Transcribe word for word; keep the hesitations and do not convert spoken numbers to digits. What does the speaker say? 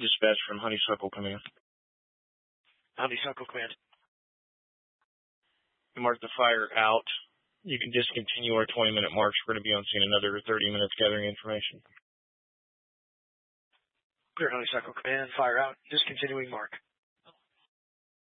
Dispatch from Honeysuckle Command. Honeysuckle Command. Mark the fire out. You can discontinue our twenty-minute march. We're going to be on scene another thirty minutes gathering information. Clear, Honeysuckle Command. Fire out. Discontinuing mark.